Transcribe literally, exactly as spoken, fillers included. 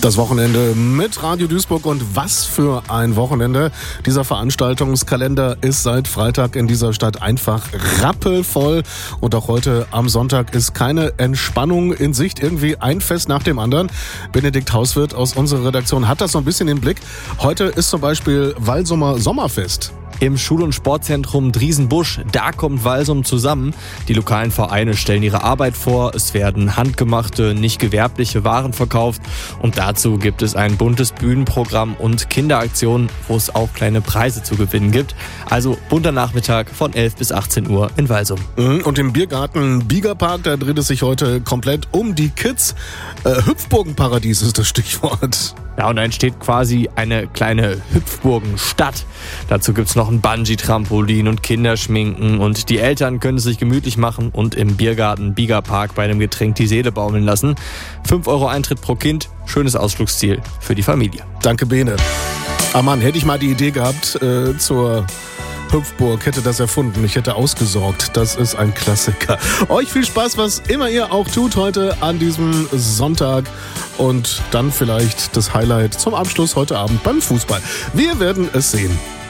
Das Wochenende mit Radio Duisburg und was für ein Wochenende. Dieser Veranstaltungskalender ist seit Freitag in dieser Stadt einfach rappelvoll und auch heute am Sonntag ist keine Entspannung in Sicht, irgendwie ein Fest nach dem anderen. Benedikt Hauswirth aus unserer Redaktion hat das so ein bisschen im Blick. Heute ist zum Beispiel Walsumer Sommerfest. Im Schul- und Sportzentrum Driesenbusch, da kommt Walsum zusammen. Die lokalen Vereine stellen ihre Arbeit vor, es werden handgemachte, nicht gewerbliche Waren verkauft und dazu gibt es ein buntes Bühnenprogramm und Kinderaktionen, wo es auch kleine Preise zu gewinnen gibt. Also bunter Nachmittag von elf bis achtzehn Uhr in Walsum. Und im Biergarten Biegerpark, da dreht es sich heute komplett um die Kids. Äh, Hüpfburgenparadies ist das Stichwort. Ja, und da entsteht quasi eine kleine Hüpfburgenstadt. Dazu gibt's noch ein Bungee-Trampolin und Kinderschminken und die Eltern können es sich gemütlich machen und im Biergarten Biegerpark bei einem Getränk die Seele baumeln lassen. fünf Euro Eintritt pro Kind, schönes Ausflugsziel für die Familie. Danke, Bene. Ah Mann, hätte ich mal die Idee gehabt äh, zur Hüpfburg, hätte das erfunden. Ich hätte ausgesorgt. Das ist ein Klassiker. Euch viel Spaß, was immer ihr auch tut heute an diesem Sonntag. Und dann vielleicht das Highlight zum Abschluss heute Abend beim Fußball. Wir werden es sehen.